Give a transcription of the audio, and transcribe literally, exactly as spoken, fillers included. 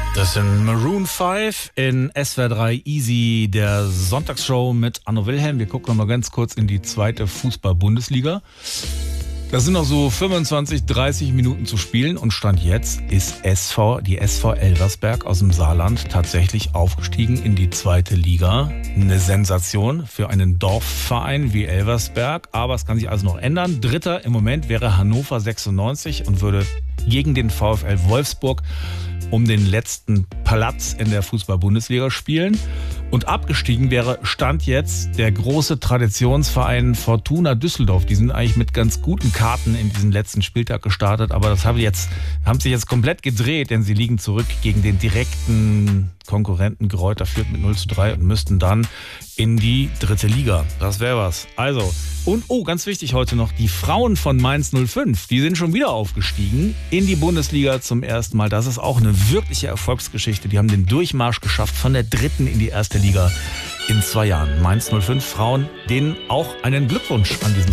Das sind Maroon fünf in S W R drei Easy, der Sonntagsshow mit Anno Wilhelm. Wir gucken noch mal ganz kurz in die zweite Fußball-Bundesliga. Da sind noch so fünfundzwanzig, dreißig Minuten zu spielen und Stand jetzt ist S V, die S V Elversberg aus dem Saarland tatsächlich aufgestiegen in die zweite Liga. Eine Sensation für einen Dorfverein wie Elversberg, aber es kann sich also noch ändern. Dritter im Moment wäre Hannover sechsundneunzig und würde gegen den VfL Wolfsburg um den letzten Platz in der Fußball-Bundesliga spielen. Und abgestiegen wäre Stand jetzt der große Traditionsverein Fortuna Düsseldorf. Die sind eigentlich mit ganz guten Karten in diesen letzten Spieltag gestartet, aber das haben, jetzt, haben sich jetzt komplett gedreht, denn sie liegen zurück gegen den direkten Konkurrenten Greuther Fürth mit null zu drei und müssten dann in die dritte Liga. Das wäre was. Also, und oh, ganz wichtig heute noch, die Frauen von Mainz null fünf, die sind schon wieder aufgestiegen in die Bundesliga zum ersten Mal. Das ist auch eine wirkliche Erfolgsgeschichte. Die haben den Durchmarsch geschafft von der dritten in die erste Liga in zwei Jahren. Mainz null fünf Frauen, denen auch einen Glückwunsch an diesem